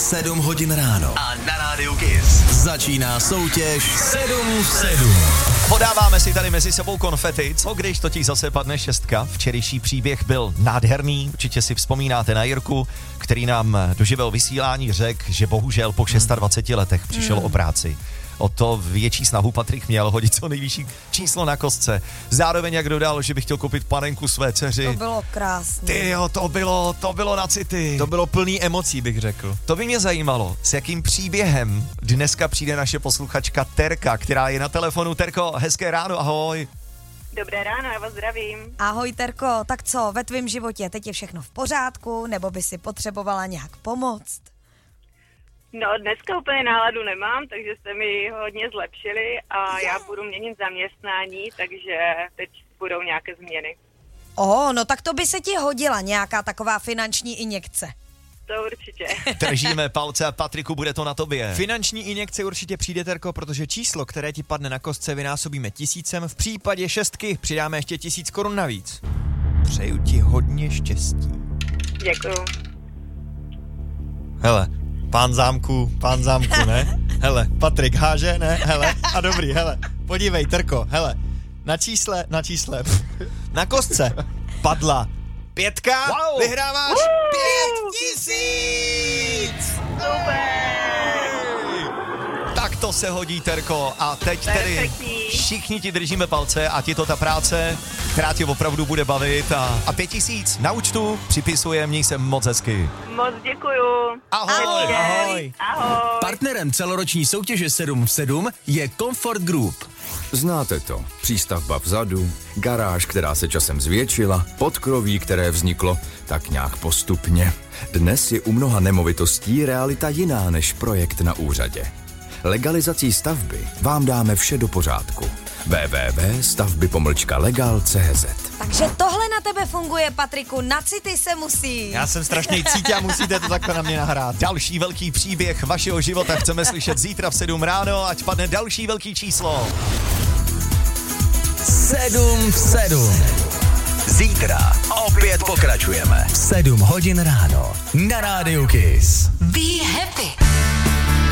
7 hodin ráno. A na rádiu KISS začíná soutěž 7 v 7. Podáváme si tady mezi sebou konfety. Co když totiž zase padne šestka? Včerejší příběh byl nádherný. Určitě si vzpomínáte na Jirku, který nám do živého vysílání řekl, že bohužel po 26 letech přišel o práci. O to větší snahu Patrik měl hodit co nejvyšší číslo na kostce. Zároveň jak dodal, že by chtěl koupit panenku své dceři. To bylo krásné. Tyjo, to bylo na city. To bylo plný emocí, bych řekl. To by mě zajímalo, s jakým příběhem dneska přijde naše posluchačka Terka, která je na telefonu. Terko, hezké ráno, ahoj. Dobré ráno, já vás zdravím. Ahoj Terko, tak co, ve tvém životě teď je všechno v pořádku, nebo by si potřebovala nějak pomoct? No, dneska úplně náladu nemám, takže se mi hodně zlepšili a já budu měnit zaměstnání, takže teď budou nějaké změny. No tak to by se ti hodila nějaká taková finanční injekce. To určitě. Držíme palce a Patriku, bude to na tobě. Finanční injekce určitě přijde, Terko, protože číslo, které ti padne na kostce, vynásobíme 1000, v případě šestky přidáme ještě 1000 korun navíc. Přeju ti hodně štěstí. Děkuju. Hele, pán zámku, ne? Hele, Patrik háže, ne? Hele, a dobrý, hele, podívej, Terko, hele, na čísle, na kostce padla 5, wow. Vyhráváš 5000! Tak to se hodí, Terko, a teď tedy všichni ti držíme palce a ti to ta práce, která tě opravdu bude bavit a 5000 na účtu připisuje, měj se moc hezky. Moc děkuju. Ahoj. Ahoj. Ahoj. Partnerem celoroční soutěže 7 v 7 je Comfort Group. Znáte to. Přístavba vzadu, garáž, která se časem zvětšila, podkroví, které vzniklo tak nějak postupně. Dnes je u mnoha nemovitostí realita jiná než projekt na úřadě. Legalizací stavby vám dáme vše do pořádku. www.stavby-legal.cz. Takže tohle na tebe funguje, Patriku, na city se musí. Já jsem strašný cítě a musíte to takto na mě nahrát. Další velký příběh vašeho života chceme slyšet zítra v 7 ráno, ať padne další velký číslo. 7 v 7. Zítra opět pokračujeme. 7 hodin ráno na rádiu KISS. Be happy.